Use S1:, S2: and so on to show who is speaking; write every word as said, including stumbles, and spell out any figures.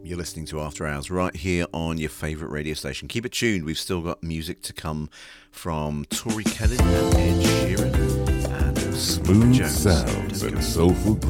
S1: You're listening to After Hours right here on your favourite radio station. Keep it tuned. We've still got music to come from Tori Kelly and Ed Sheeran and
S2: Smooth
S1: Jones.
S2: sounds and soulful